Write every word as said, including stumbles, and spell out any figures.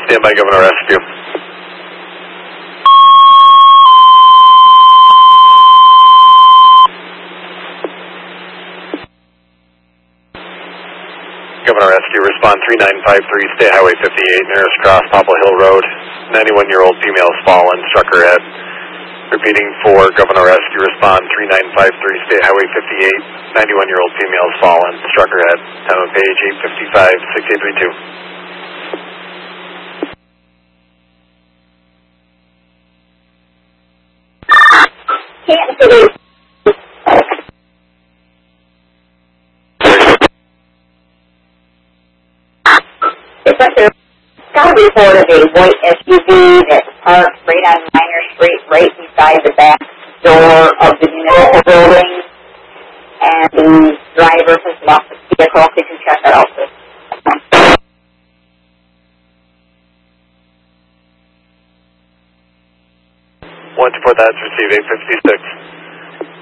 Stand by, Governor Rescue. Governor Rescue, respond three nine five three, State Highway fifty-eight, nearest cross, Popple Hill Road. ninety-one-year-old female has fallen, struck her head. Repeating for Governor Rescue, respond three nine five three, State Highway fifty-eight, ninety-one-year-old female has fallen, struck her head. Time of page eight fifty-five, six eight three two. Got a report of a white S U V that parked right on Minor Street, right beside the back door of the municipal building, and the driver has left the vehicle. You can check that out. One support that's received eight fifty-six.